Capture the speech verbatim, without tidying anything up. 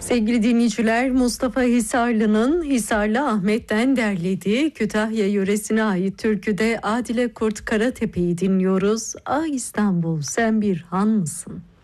Sevgili dinleyiciler, Mustafa Hisarlı'nın Hisarlı Ahmet'ten derlediği Kütahya yöresine ait türküde Adile Kurt Karatepe'yi dinliyoruz. Ah İstanbul, sen bir han mısın?